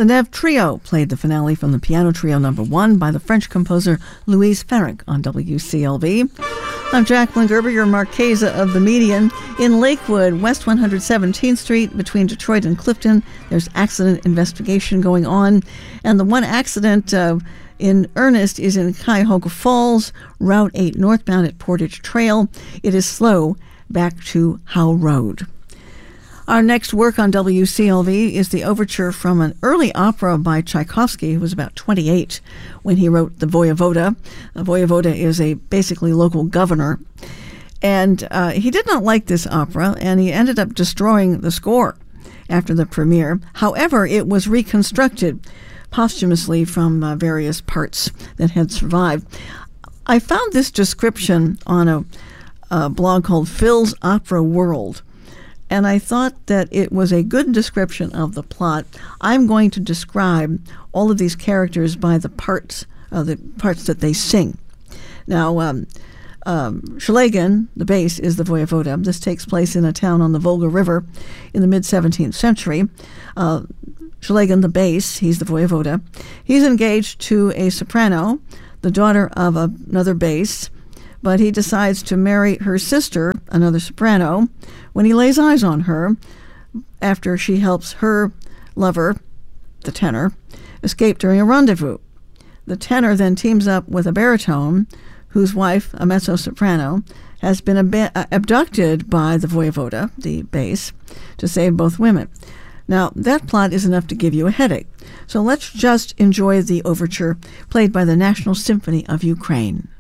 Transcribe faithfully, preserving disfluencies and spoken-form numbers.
The Nev Trio played the finale from the Piano Trio Number One by the French composer Louise Farrenc on W C L V. I'm Jacqueline Gerber, your Marchesa of the Median. In Lakewood, West one hundred seventeenth Street, between Detroit and Clifton, there's accident investigation going on. And the one accident uh, in earnest is in Cuyahoga Falls, Route eight northbound at Portage Trail. It is slow back to Howe Road. Our next work on W C L V is the overture from an early opera by Tchaikovsky, who was about twenty-eight when he wrote The Voyevoda. The Voyevoda is a basically local governor. And uh, he did not like this opera, and he ended up destroying the score after the premiere. However, it was reconstructed posthumously from uh, various parts that had survived. I found this description on a, a blog called Phil's Opera World, and I thought that it was a good description of the plot. I'm going to describe all of these characters by the parts, uh, the parts that they sing. Now, um, um, Shulagin, the bass, is the voyevoda. This takes place in a town on the Volga River in the mid-seventeenth century. Uh, Shulagin, the bass, he's the voyevoda. He's engaged to a soprano, the daughter of a, another bass, but he decides to marry her sister, another soprano, when he lays eyes on her after she helps her lover, the tenor, escape during a rendezvous. The tenor then teams up with a baritone whose wife, a mezzo-soprano, has been ab- abducted by the voyevoda, the bass, to save both women. Now, that plot is enough to give you a headache. So let's just enjoy the overture played by the National Symphony of Ukraine.